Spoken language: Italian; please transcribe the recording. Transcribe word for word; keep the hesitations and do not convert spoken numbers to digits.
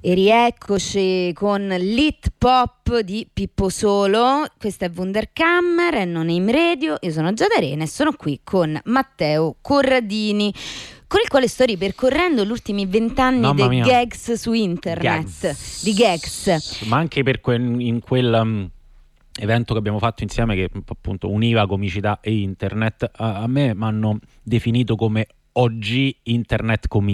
E rieccoci con l'hit pop di Pippo Solo. Questa è Wunderkammer e non Aim Radio. Io sono Giada Arena e sono qui con Matteo Corradini, con il quale sto ripercorrendo gli ultimi vent'anni dei gags su internet. Gags. Di gags. Ma anche per que- in quel um, evento che abbiamo fatto insieme, che appunto univa comicità e internet, a, a me mi hanno definito come oggi internet comedian.